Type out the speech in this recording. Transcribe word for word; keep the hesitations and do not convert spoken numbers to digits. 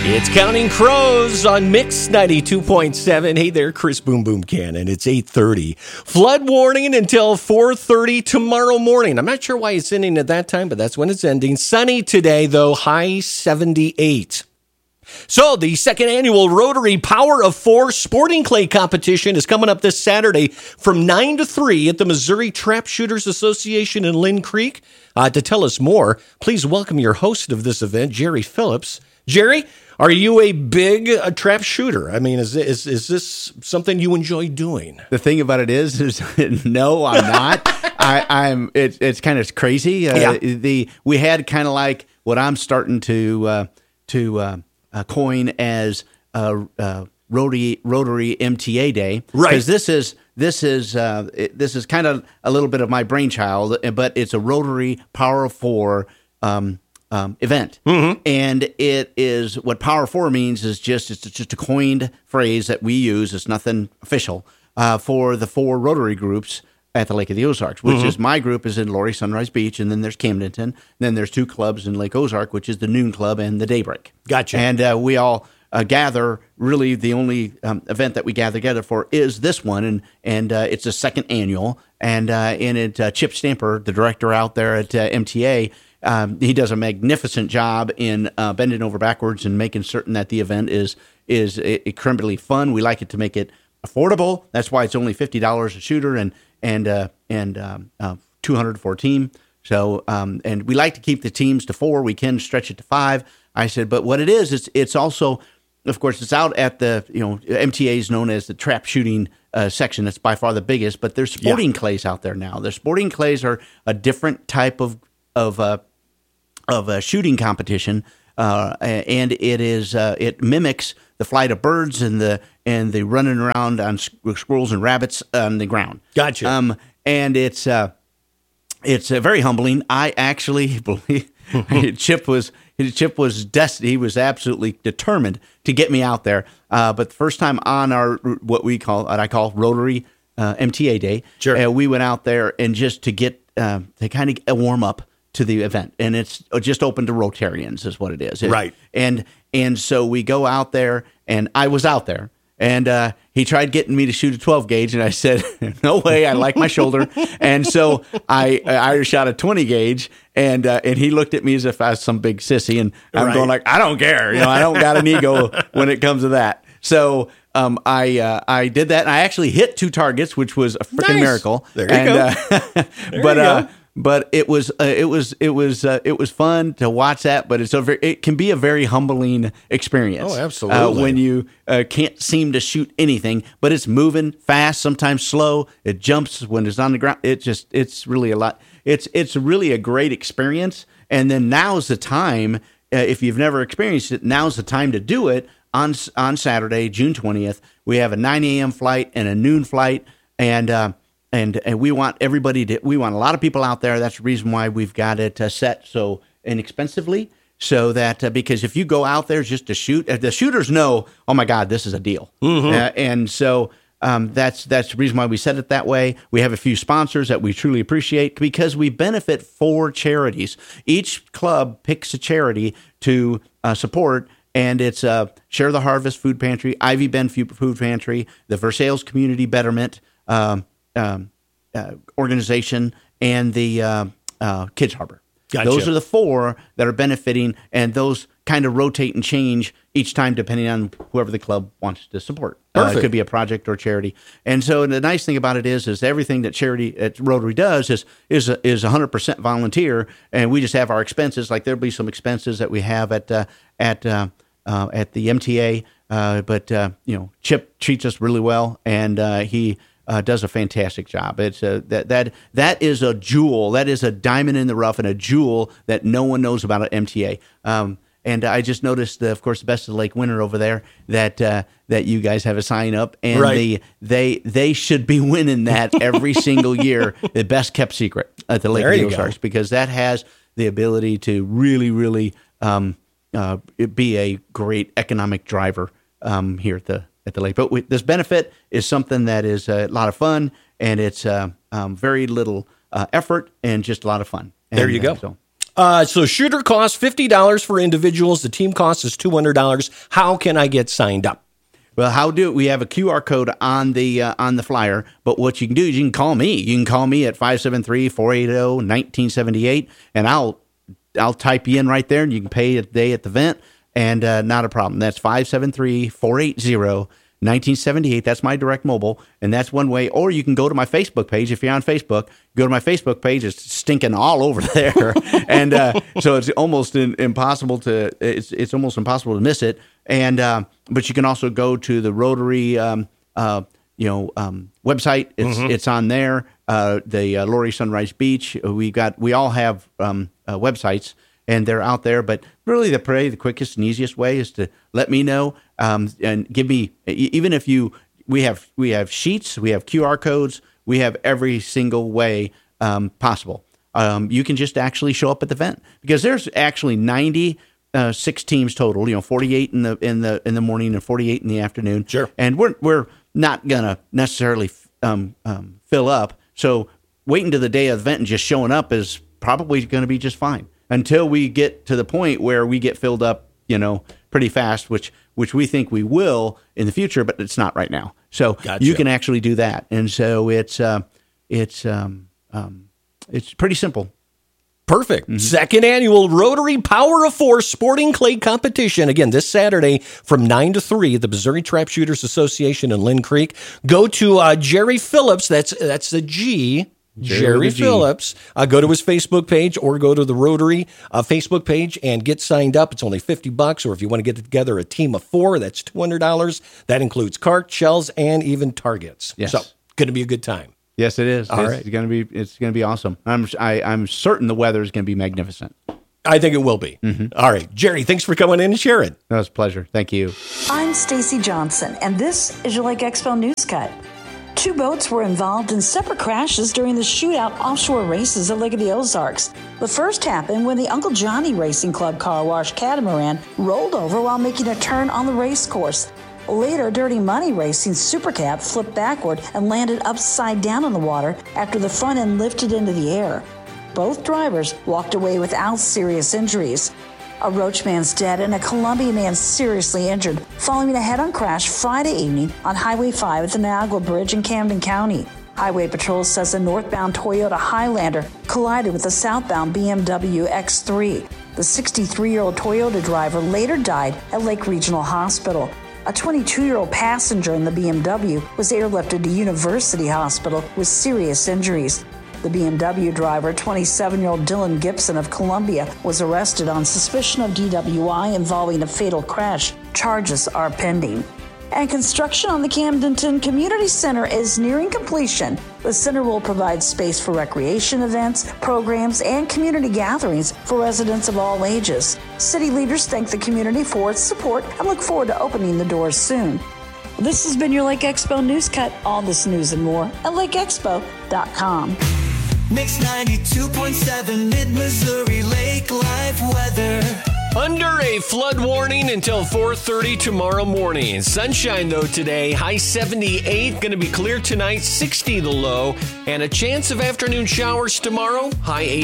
It's Counting Crows on Mix ninety-two point seven. Hey there, Chris Boom Boom Cannon. It's eight thirty. Flood warning until four thirty tomorrow morning. I'm not sure why it's ending at that time, but that's when it's ending. Sunny today, though, high seventy-eight. So the second annual Rotary Power of Four Sporting Clay Competition is coming up this Saturday from nine to three at the Missouri Trap Shooters Association in Lynn Creek. Uh, to tell us more, please welcome your host of this event, Jerry Phillips. Jerry, are you a big uh, trap shooter? I mean, is, is is this something you enjoy doing? The thing about it is, is no, I'm not. I, I'm. It's it's kind of crazy. Uh, Yeah. The we had kind of like what I'm starting to uh, to uh, uh, coin as uh, uh, Rotary Rotary M T A Day, Right. Because this is this is uh, it, this is kind of a little bit of my brainchild, but it's a Rotary Power of Four. Um, Um, event, mm-hmm. and it is what Power Four means is just it's just a coined phrase that we use. It's nothing official uh, for the four Rotary groups at the Lake of the Ozarks, which mm-hmm. is my group is in Laurie Sunrise Beach, and then there's Camdenton, and then there's two clubs in Lake Ozark, which is the Noon Club and the Daybreak. Gotcha. And uh, we all uh, gather. Really, the only um, event that we gather together for is this one, and and uh, it's the second annual. And uh, in it, uh, Chip Stamper, the director out there at uh, M T A. Um, he does a magnificent job in uh, bending over backwards and making certain that the event is is incredibly fun. We like it to make it affordable. That's why it's only fifty dollars a shooter and and uh, and um, uh, two hundred for a team. So um, and we like to keep the teams to four. We can stretch it to five. I said, but what it is, it's it's also, of course, it's out at the you know M T A is known as the trap shooting uh, section. It's by far the biggest. But there's sporting yeah. clays out there now. The sporting clays are a different type of of uh, of a shooting competition, uh, and it is uh, it mimics the flight of birds and the and the running around on squirrels and rabbits on the ground. Gotcha. Um, and it's uh, it's uh, very humbling. I actually believe Chip was Chip was destined. He was absolutely determined to get me out there. Uh, but the first time on our what we call what I call Rotary uh, M T A Day, sure. uh, we went out there and just to get uh, to kind of warm up to the event, and it's just open to Rotarians is what it is. It, right. And and so we go out there, and I was out there, and uh, he tried getting me to shoot a twelve gauge, and I said, no way, I like my shoulder. And so I I shot a twenty gauge, and uh, and he looked at me as if I was some big sissy, and I'm right. going like, I don't care. You know, I don't got an ego when it comes to that. So um, I uh, I did that, and I actually hit two targets, which was a freaking nice. miracle. There you and, go. Uh, there but you uh, go. But it was uh, it was it was uh, it was fun to watch that. But it's a very, it can be a very humbling experience. Oh, absolutely. Uh, when you uh, can't seem to shoot anything, but it's moving fast, sometimes slow. It jumps when it's on the ground. It just it's really a lot. It's it's really a great experience. And then now's the time. Uh, if you've never experienced it, now's the time to do it. On on Saturday, June twentieth, we have a nine a.m. flight and a noon flight, and. Uh, And and we want everybody to, we want a lot of people out there. That's the reason why we've got it uh, set so inexpensively. So that, uh, because if you go out there just to shoot, uh, the shooters know, oh my God, this is a deal. Mm-hmm. Uh, and so um, that's, that's the reason why we set it that way. We have a few sponsors that we truly appreciate because we benefit four charities. Each club picks a charity to uh, support. And it's uh, Share the Harvest Food Pantry, Ivy Bend Food Pantry, the Versailles Community Betterment, um, Um, uh, organization, and the uh, uh, Kids Harbor. Gotcha. Those are the four that are benefiting, and those kind of rotate and change each time depending on whoever the club wants to support. Uh, it could be a project or charity. And so the nice thing about it is, is everything that charity at Rotary does is is is one hundred percent volunteer, and we just have our expenses. Like there'll be some expenses that we have at uh, at uh, uh, at the M T A, uh, but uh, you know, Chip treats us really well, and uh, he. Uh, does a fantastic job. It's a, that that that is a jewel. That is a diamond in the rough and a jewel that no one knows about at M T A. Um, and I just noticed, uh, of course, the Best of the Lake winner over there that uh, that you guys have a sign up, and right. the they they should be winning that every single year. The best kept secret at the Lake there of the you Ozarks, go. because that has the ability to really really um, uh, be a great economic driver um, here at the. At the lake, but we, this benefit is something that is a lot of fun, and it's uh, um, very little uh, effort and just a lot of fun. And, there you go. Uh, so. Uh, so shooter costs fifty dollars for individuals. The team cost is two hundred dollars. How can I get signed up? Well, how do we have a Q R code on the uh, on the flyer? But what you can do is you can call me. You can call me at five seven three, four eight zero, one nine seven eight, and I'll I'll type you in right there, and you can pay a day at the event, and uh, not a problem. That's five seven three, four eight zero, one nine seven eight. That's my direct mobile, and that's one way. Or you can go to my Facebook page. If you're on Facebook, go to my Facebook page. It's stinking all over there, and uh, so it's almost in, impossible to it's it's almost impossible to miss it. And uh, but you can also go to the Rotary, um, uh, you know, um, website. It's mm-hmm. it's on there. Uh, the uh, Laurie Sunrise Beach. We got we all have um, uh, websites, and they're out there. But really, the probably the quickest and easiest way is to let me know um, and give me. Even if you we have we have sheets, we have Q R codes, we have every single way um, possible. Um, you can just actually show up at the event because there's actually ninety. Uh, six teams total, you know, forty-eight in the in the in the morning and forty-eight in the afternoon. Sure. And we're we're not gonna necessarily um, um, fill up. So waiting to the day of the event and just showing up is probably going to be just fine until we get to the point where we get filled up, you know, pretty fast, which which we think we will in the future, but it's not right now. So Gotcha. You can actually do that, and so it's uh, it's um, um, it's pretty simple. Perfect. Mm-hmm. Second annual Rotary Power of Four Sporting Clay Competition. Again, this Saturday from nine to three at the Missouri Trap Shooters Association in Lynn Creek. Go to uh, Jerry Phillips. That's that's the G. Jerry, Jerry Phillips. Uh, go to his Facebook page or go to the Rotary uh, Facebook page and get signed up. It's only fifty bucks. Or if you want to get together a team of four, that's two hundred dollars. That includes cart, shells, and even targets. Yes. So, going to be a good time. Yes, it is. All it's right. going to be. It's going to be awesome. I'm. I, I'm certain the weather is going to be magnificent. I think it will be. Mm-hmm. All right, Jerry. Thanks for coming in and sharing. That was a pleasure. Thank you. I'm Stacy Johnson, and this is your Lake Expo News Cut. Two boats were involved in separate crashes during the shootout offshore races at Lake of the Ozarks. The first happened when the Uncle Johnny Racing Club car wash catamaran rolled over while making a turn on the race course. Later, Dirty Money Racing Super Cab flipped backward and landed upside down in the water after the front end lifted into the air. Both drivers walked away without serious injuries. A Roach man's dead and a Columbia man seriously injured following a head-on crash Friday evening on Highway five at the Niagara Bridge in Camden County. Highway Patrol says a northbound Toyota Highlander collided with a southbound B M W X three. The sixty-three-year-old Toyota driver later died at Lake Regional Hospital. A twenty-two-year-old passenger in the B M W was airlifted to University Hospital with serious injuries. The B M W driver, twenty-seven-year-old Dylan Gibson of Columbia, was arrested on suspicion of D W I involving a fatal crash. Charges are pending. And construction on the Camdenton Community Center is nearing completion. The center will provide space for recreation events, programs, and community gatherings for residents of all ages. City leaders thank the community for its support and look forward to opening the doors soon. This has been your Lake Expo News Cut. All this news and more at lake expo dot com. Mix ninety-two point seven Mid-Missouri Lake Live weather. Under a flood warning until four thirty tomorrow morning. Sunshine, though, today. High seventy-eight. Going to be clear tonight. sixty the low. And a chance of afternoon showers tomorrow. High eighty.